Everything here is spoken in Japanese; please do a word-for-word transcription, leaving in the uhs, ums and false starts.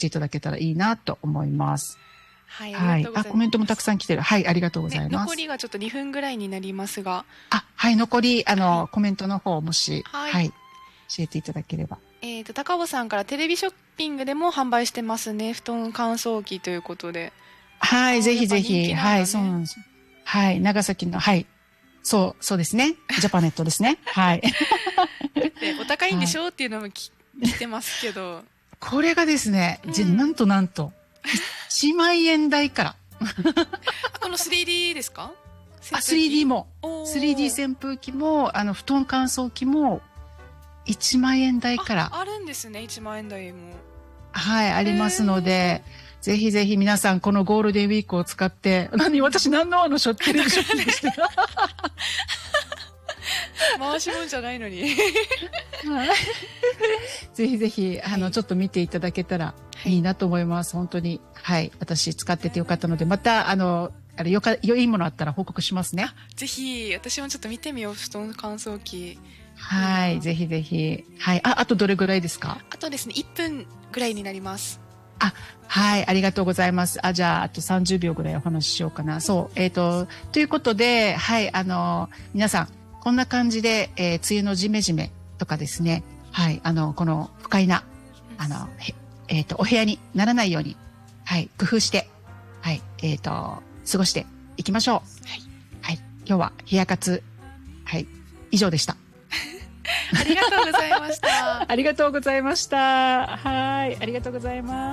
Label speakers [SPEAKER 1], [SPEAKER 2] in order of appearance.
[SPEAKER 1] していただけたらいいなと思います。
[SPEAKER 2] はい、
[SPEAKER 1] はい。あ、コメントもたくさん来てる。はい、ありがとうございます。ね、
[SPEAKER 2] 残りがちょっとにふんぐらいになりますが。
[SPEAKER 1] あ、はい、残り、あの、はい、コメントの方、もし、はい、はい、教えていただければ。
[SPEAKER 2] えっと、高尾さんからテレビショッピングでも販売してますね。布団乾燥機ということで。
[SPEAKER 1] はい、ぜひぜひ、ね、はい、そうなんです。はい、長崎の、はい。そう、そうですね。ジャパネットですね。はい。
[SPEAKER 2] で、お高いんでしょう、はい、っていうのも聞いてますけど。
[SPEAKER 1] これがですね、うん、なんとなんと、いちまんえん台から。
[SPEAKER 2] この スリーディー ですか？
[SPEAKER 1] あ、スリーディー も。スリーディー 扇風機も、あの、布団乾燥機も、いちまんえん台から。
[SPEAKER 2] あ、あるんですね、いちまんえん台も。
[SPEAKER 1] はい、ありますので、ぜひぜひ皆さん、このゴールデンウィークを使って、何、私何のあの、テレビショッピングしてた
[SPEAKER 2] 回しもんじゃないのに。
[SPEAKER 1] ぜひぜひ、あの、はい、ちょっと見ていただけたらいいなと思います。はい、本当に。はい。私使っててよかったので、また、あの、あれ、よか、良いものあったら報告しますね。
[SPEAKER 2] ぜひ、私もちょっと見てみよう、布団乾燥機。
[SPEAKER 1] はい。ぜひぜひ。はい。あ、あとどれぐらいですか？
[SPEAKER 2] あとですね、いっぷんぐらいになります。
[SPEAKER 1] あ、はい。ありがとうございます。あ、じゃあ、あとさんじゅうびょうぐらいお話ししようかな。そう。えっと、ということで、はい。あの、皆さん、こんな感じで、えー、梅雨のジメジメとかですね。はい。あの、この不快な、あの、えっと、お部屋にならないように、はい。工夫して、はい。えっと、過ごしていきましょう。はい。はい。今日は、冷や活、はい。以上でした。
[SPEAKER 2] ありがとうございました。
[SPEAKER 1] ありがとうございました。はい。ありがとうございます。